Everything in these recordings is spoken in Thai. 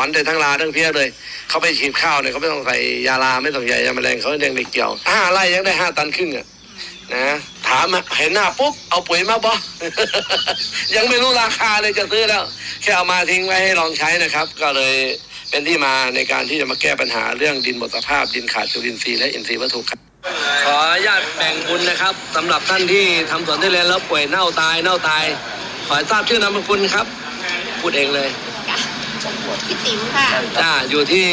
อนได้ทั้งราทั้งเพี้ยเลยเขาไปฉีดข้าวเนี่ยเขาไม่ต้องใส่ยาลาไม่ต้องใส่ยาแมลงเขายังได้เกี่ยว5 ไร่ยังได้5 ตันครึ่งนะถามเห็นหน้าปุ๊บเอาปุ๋ยมาบ่ ยังไม่รู้ราคาเลยจะซื้อแล้วแค่เอามาทิ้งไว้ให้ลองใช้นะครับก็เลยเป็นที่มาในการที่จะมาแก้ปัญหาเรื่องดินหมดสภาพดินขาดจุลินทรีย์และอินทรีย์วัตถุครับขออนุญาตแบ่งบุญนะครับสำหรับท่านที่ทำสวนทุเรียนแล้วป่วยเน่าตายขอทราบชื่อนามสกุลครับพูดเองเลยพี่ติ๋มค่ะอยู่ที่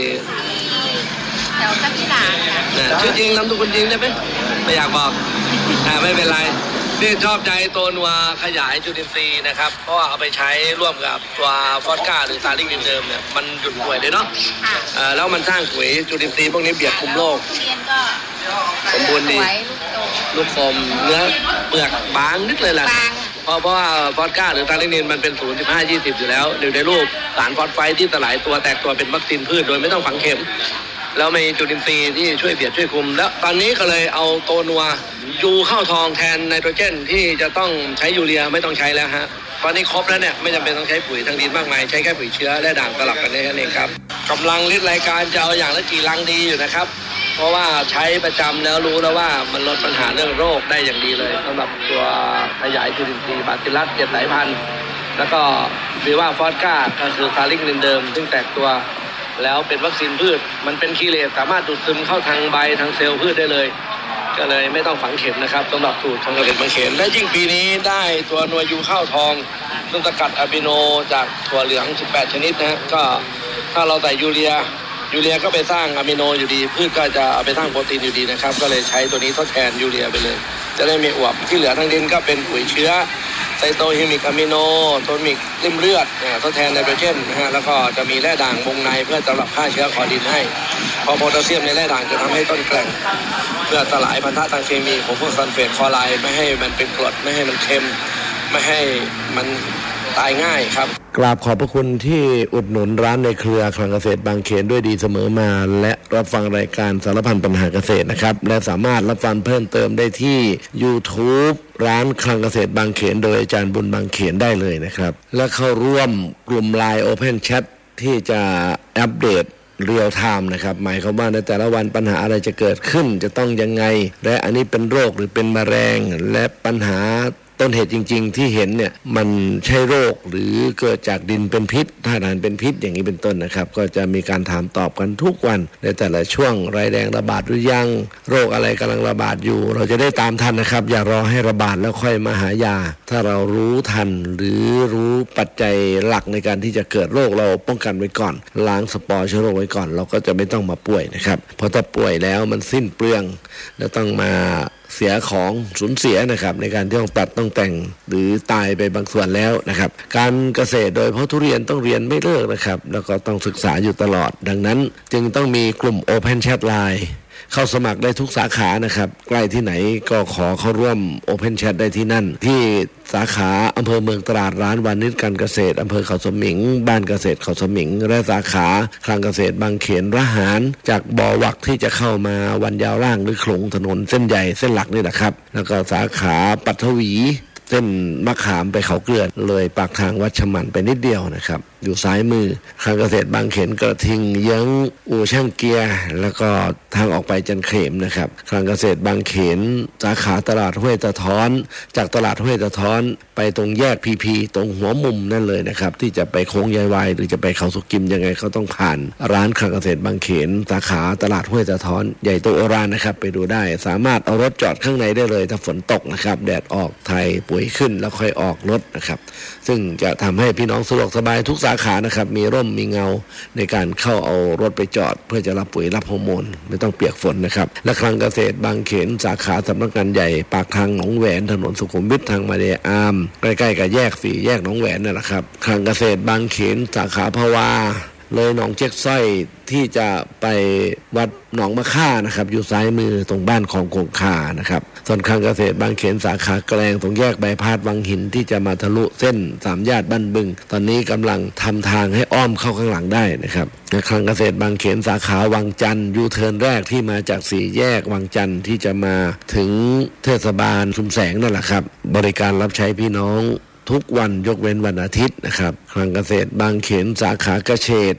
แถวทับทิลาค่ะชื่อจริงนามสกุลจริงได้ไหมไม่อยากบอกไม่เป็นไรนี่ชอบใจตัวนัวขยายจุลินทรีย์นะครับเพราะว่าเอาไปใช้ร่วมกับตัวฟอสก้าหรือซาลิกเดิมเนี่ยมันหยุดป่วยเลยเนาะแล้วมันสร้างปุ๋ยจุลินทรีย์พวกนี้เบียดคุมโรคสมบูรณ์ดีลูกกลมเนื้อเปลือกบางนิดเลยแหละเพราะว่าฟอสก้าหรือซาลิกมันเป็น0.15-20อยู่แล้วอยู่ในรูปสารฟอสไฟที่สลายตัวแตกตัวเป็นวัคซีนพืชโดยไม่ต้องฝังเข็มแล้วมีจุลินทรีย์ที่ช่วยเบียดช่วยคุมแล้วตอนนี้ก็เลยเอาตัวนัวยูเข้าทองแทนไนโตรเจนที่จะต้องใช้ยูเรียไม่ต้องใช้แล้วฮะตอนนี้ครบแล้วเนี่ยไม่จำเป็นต้องใช้ปุ๋ยทางดินมากมายใช้แค่ปุ๋ยเชื้อและด่างสลับกันแค่นั้นเองครับกำลังลิตรรายการจะเอาอย่างละกี่ลังดีอยู่นะครับเพราะว่าใช้ประจำแล้วรู้แล้วว่ามันลดปัญหาเรื่องโรคได้อย่างดีเลยสำหรับตัวขยายจุลินทรีย์บาซิลลัส7 สายพันธุ์แล้วก็วิว่าฟอสก้าก็คือซาลิกเดิมซึ่งแตกตัวแล้วเป็นวัคซีนพืชมันเป็นคีเลสสามารถดูดซึมเข้าทางใบทางเซลล์พืชได้เลยก็เลยไม่ต้องฝังเข็มนะครับสำหรับสูตรทางเกษตรบางเขนและยิ่งปีนี้ได้ตัวนัวยูข้าวทองซึ่งสกัดอะมิโนจากถั่วเหลือง18 ชนิดนะก็ถ้าเราใส่ยูเรียก็ไปสร้างอะมิโนอยู่ดีพืชก็จะเอาไปสร้างโปรตีนอยู่ดีนะครับก็เลยใช้ตัวนี้ทดแทนยูเรียไปเลยจะได้ไม่อวบที่เหลือทั้งดินก็เป็นปุ๋ยเชื้อไซโตฮิมิกอะมิโนโทมิกริ่มเลือดทดแทนไนโตรเจนนะฮะแล้วก็จะมีแร่ด่างวงในเพื่อสำหรับฆ่าเชื้อขอดินให้พอโพแทสเซียมในแร่ด่างจะทำให้ต้นแกร่งเพื่อสลายพันธะทางเคมีของพวกซัลเฟตคลอไรด์ไม่ให้มันเป็นกรดไม่ให้มันเค็มไม่ให้มันตายง่ายครับกราบขอบพระคุณที่อุดหนุนร้านในเครือคลังเกษตรบางเขนด้วยดีเสมอมาและรับฟังรายการสารพันปัญหาเกษตรนะครับและสามารถรับฟังเพิ่มเติมได้ที่ YouTube ร้านคลังเกษตรบางเขนโดยอาจารย์บุญบางเขนได้เลยนะครับและเข้าร่วมกลุ่ม LINE Open Chat ที่จะอัปเดตเรียลไทม์นะครับหมายความว่าในแต่ละวันปัญหาอะไรจะเกิดขึ้นจะต้องยังไงและอันนี้เป็นโรคหรือเป็นแมลงและปัญหาต้นเหตุจริงๆที่เห็นเนี่ยมันใช่โรคหรือเกิดจากดินเป็นพิษธาตุอาหารเป็นพิษอย่างนี้เป็นต้นนะครับก็จะมีการถามตอบกันทุกวันในแต่ละช่วงรายแดงระบาดหรือยังโรคอะไรกำลังระบาดอยู่เราจะได้ตามทันนะครับอย่ารอให้ระบาดแล้วค่อยมาหายาถ้าเรารู้ทันหรือรู้ปัจจัยหลักในการที่จะเกิดโรคเราป้องกันไว้ก่อนล้างสปอร์เชื้อโรคไว้ก่อนเราก็จะไม่ต้องมาป่วยนะครับเพราะถ้าป่วยแล้วมันสิ้นเปลืองแล้วต้องมาเสียของสูญเสียนะครับในการที่ต้องตัดต้องแต่งหรือตายไปบางส่วนแล้วนะครับการเกษตรโดยเพราะทุเรียนต้องเรียนไม่เลิกนะครับแล้วก็ต้องศึกษาอยู่ตลอดดังนั้นจึงต้องมีกลุ่ม Open Chat Line เข้าสมัครได้ทุกสาขานะครับใกล้ที่ไหนก็ขอเข้าร่วม Open Chat ได้ที่นั่นที่สาขาอำเภอเมืองตราดร้านวานิชการเกษตรอำเภอเขาสมิงบ้านเกษตรเขาสมิงและสาขาคลังเกษตรบางเขนระหารจากบ่อวักที่จะเข้ามาวันยาวล่างหรือโขลงถนนเส้นใหญ่เส้นหลักนี่แหละครับแล้วก็สาขาปัทวีเส้นมะขามไปเขาเกลือเลยปากทางวัดฉมันไปนิดเดียวนะครับอยู่ซ้ายมือคลังเกษตรบางเขนกระทิงเยื้องอู่ช่างเกียร์แล้วก็ทางออกไปจันเขมนะครับคลังเกษตรบางเขนสาขาตลาดห้วยตะท้อนจากตลาดห้วยตะท้อนไปตรงแยกพีพีตรงหัวมุมนั่นเลยนะครับที่จะไปโค้งยายวายหรือจะไปเขาสุกิมยังไงเขาต้องผ่านร้านคลังเกษตรบางเขนสาขาตลาดห้วยตะท้อนใหญ่โตโอฬารนะครับไปดูได้สามารถเอารถจอดข้างในได้เลยถ้าฝนตกนะครับแดดออกไทยปุ๋ยขึ้นแล้วค่อยออกรถนะครับซึ่งจะทำให้พี่น้องสะดวกสบายทุกสาขานะครับมีร่มมีเงาในการเข้าเอารถไปจอดเพื่อจะรับปุ๋ยรับฮอร์โมนไม่ต้องเปียกฝนนะครับและคลังเกษตรบางเขนสาขาสำนักงานใหญ่ปากทางหนองแหวนถนนสุขุมวิททางมาเลอามใกล้ๆกับแยก4แยกหนองแหวนนั่นแหละครับคลังเกษตรบางเขนสาขาภาวาเลยหนองเจ๊กสร้อยที่จะไปวัดหนองมะค่านะครับอยู่ซ้ายมือตรงบ้านของกงคานะครับส่วนคลังเกษตรบางเขนสาขาแกลงตรงแยกใบพัดวังหินที่จะมาทะลุเส้นสามญาติบ้านบึงตอนนี้กำลังทำทางให้อ้อมเข้าข้างหลังได้นะครับคลังเกษตรบางเขนสาขาวังจันทร์ยูเทิร์นแรกที่มาจากสี่แยกวังจันทร์ที่จะมาถึงเทศบาลชุมแสงนั่นแหละครับบริการรับใช้พี่น้องทุกวันยกเว้นวันอาทิตย์นะครับคลังเกษตรบางเขนสาขาเกษตร